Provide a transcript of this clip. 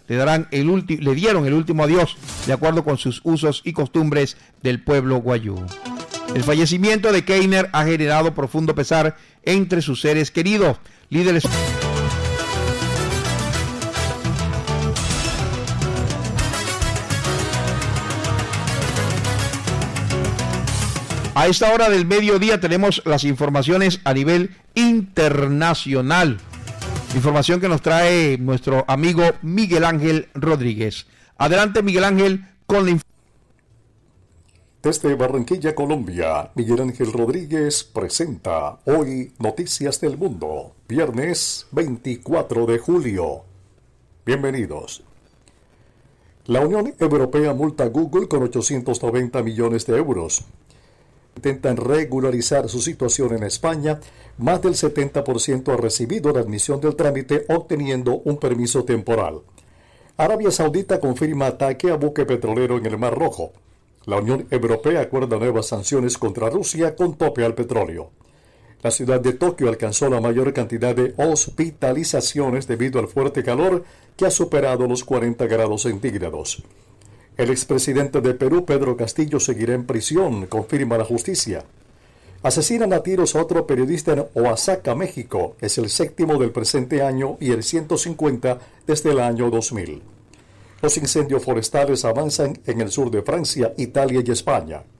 le dieron el último adiós de acuerdo con sus usos y costumbres del pueblo guayú. El fallecimiento de Keiner ha generado profundo pesar entre sus seres queridos, líderes. A esta hora del mediodía tenemos las informaciones a nivel internacional. Información que nos trae nuestro amigo Miguel Ángel Rodríguez. Adelante, Miguel Ángel, con la información. Desde Barranquilla, Colombia, Miguel Ángel Rodríguez presenta hoy Noticias del Mundo, viernes 24 de julio. Bienvenidos. La Unión Europea multa a Google con 890 millones de euros. Intentan regularizar su situación en España. Más del 70% ha recibido la admisión del trámite obteniendo un permiso temporal. Arabia Saudita confirma ataque a buque petrolero en el Mar Rojo. La Unión Europea acuerda nuevas sanciones contra Rusia con tope al petróleo. La ciudad de Tokio alcanzó la mayor cantidad de hospitalizaciones debido al fuerte calor que ha superado los 40 grados centígrados. El expresidente de Perú, Pedro Castillo, seguirá en prisión, confirma la justicia. Asesinan a tiros a otro periodista en Oaxaca, México. Es el 7º del presente año y el 150 desde el año 2000. Los incendios forestales avanzan en el sur de Francia, Italia y España.